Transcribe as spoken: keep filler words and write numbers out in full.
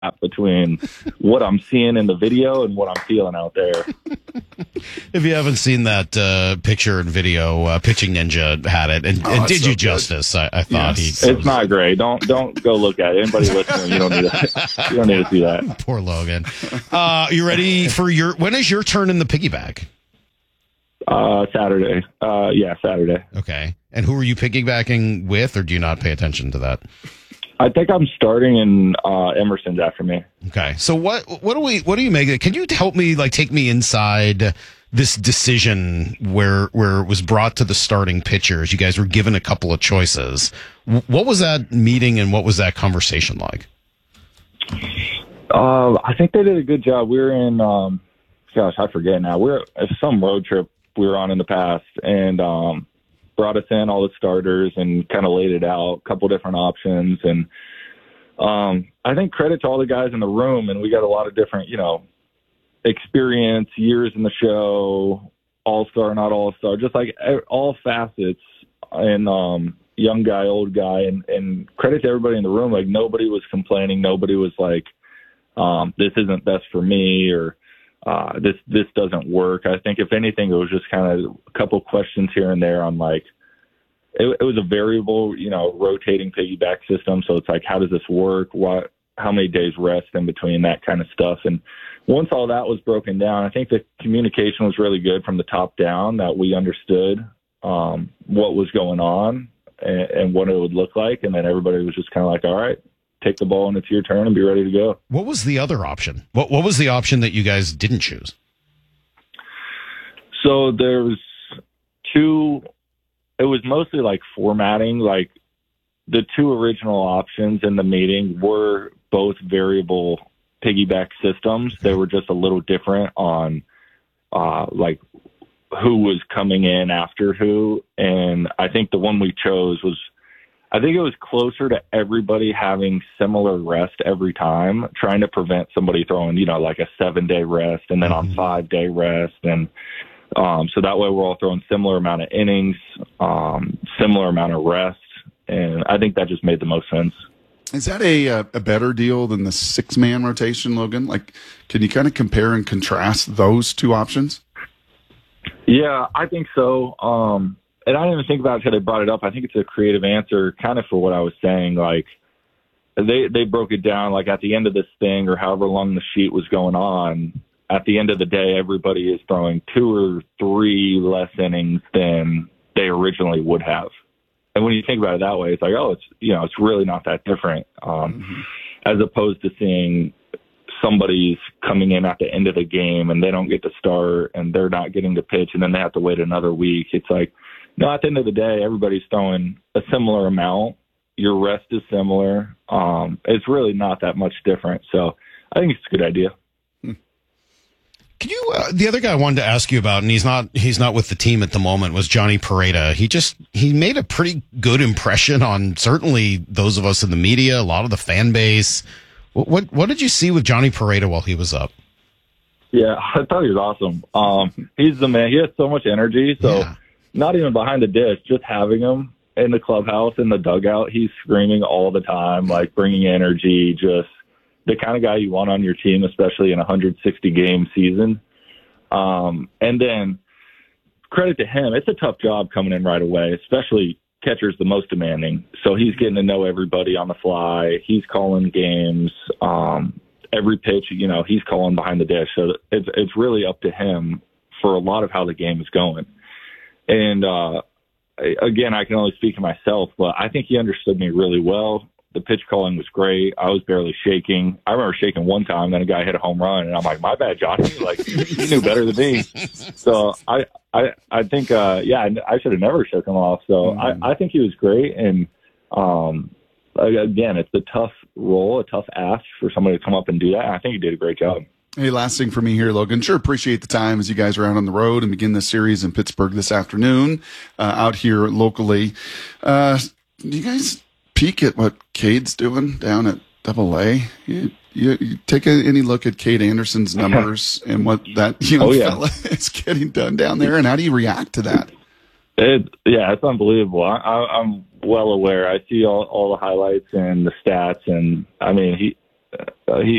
between what I'm seeing in the video and what I'm feeling out there. If you haven't seen that uh, picture and video, uh, Pitching Ninja had it and, Oh, and it's did so you good. justice. I, I thought Yes. he. It's not great. Don't don't go look at it. Anybody listening, you don't need to. You don't need to see that. Poor Logan. Uh, you ready for your? When is your turn in the piggyback? Uh, Saturday. Uh, yeah, Saturday. Okay. And who are you piggybacking with, or do you not pay attention to that? I think I'm starting, and uh, Emerson's after me. Okay. So what what do we what do you make? Can you help me, like, take me inside this decision where where it was brought to the starting pitchers? You guys were given a couple of choices. What was that meeting and what was that conversation like? Uh, I think they did a good job. We were in, um, gosh, I forget now. We we're at some road trip we were on in the past, and um, brought us in all the starters and kind of laid it out, a couple different options. And um, I think credit to all the guys in the room, and we got a lot of different, you know, experience, years in the show, all-star, not all-star, just like all facets, and um, young guy, old guy, and, and credit to everybody in the room. Like, nobody was complaining. Nobody was like, um, this isn't best for me, or uh, this this doesn't work. I think, if anything, it was just kind of a couple questions here and there on, like, it, it was a variable, you know, rotating piggyback system. So it's like, how does this work? What, how many days rest in between, that kind of stuff. And once all that was broken down, I think the communication was really good from the top down, that we understood um, what was going on and, and what it would look like. And then everybody was just kind of like, all right, take the ball and it's your turn and be ready to go. What was the other option? What What was the option that you guys didn't choose? So there was two, it was mostly like formatting. Like, the two original options in the meeting were both variable piggyback systems. They were just a little different on uh, like who was coming in after who. And I think the one we chose was, I think it was closer to everybody having similar rest every time, trying to prevent somebody throwing, you know, like a seven day rest and then on five day rest. And um, so that way we're all throwing similar amount of innings, um, similar amount of rest. And I think that just made the most sense. Is that a a better deal than the six man rotation, Logan? Like, can you kind of compare and contrast those two options? Yeah, I think so. Um, and I didn't even think about it until they brought it up. I think it's a creative answer kind of for what I was saying. Like, they, they broke it down, like, at the end of this thing, or however long the sheet was going on, at the end of the day, everybody is throwing two or three less innings than they originally would have. And when you think about it that way, it's like, oh, it's, you know, it's really not that different. Um, mm-hmm. As opposed to seeing somebody's coming in at the end of the game and they don't get to start and they're not getting to pitch and then they have to wait another week. It's like, no, at the end of the day, everybody's throwing a similar amount. Your rest is similar. Um, it's really not that much different. So I think it's a good idea. Can you, uh, the other guy I wanted to ask you about, and he's not, he's not with the team at the moment, was Johnny Pareda. He just, he made a pretty good impression on certainly those of us in the media, a lot of the fan base. What, what, what did you see with Johnny Pareda while he was up? Yeah, I thought he was awesome. Um, he's the man. He has so much energy. So yeah. Not even behind the dish, just having him in the clubhouse, in the dugout, he's screaming all the time, like bringing energy, just the kind of guy you want on your team, especially in a one hundred sixty game season. Um, and then credit to him. It's a tough job coming in right away, especially catcher's the most demanding. So he's getting to know everybody on the fly. He's calling games. Um, every pitch, you know, he's calling behind the dish. So it's, it's really up to him for a lot of how the game is going. And, uh, again, I can only speak to myself, but I think he understood me really well. The pitch calling was great. I was barely shaking. I remember shaking one time, then a guy hit a home run, and I'm like, my bad, Johnny. Like, he knew better than me. So I, I, I think, uh, yeah, I should have never shook him off. So mm-hmm. I, I think he was great. And, um, again, it's a tough role, a tough ask for somebody to come up and do that. I think he did a great job. Hey, last thing for me here, Logan. Sure appreciate the time as you guys are out on the road and begin this series in Pittsburgh this afternoon, uh, out here locally. Uh, do you guys peek at what Cade's doing down at Double A? You, you, you take a, any look at Cade Anderson's numbers and what that you know oh, yeah. fella is getting done down there, and how do you react to that? It, yeah, it's unbelievable. I, I, I'm well aware. I see all, all the highlights and the stats, and I mean, he uh, he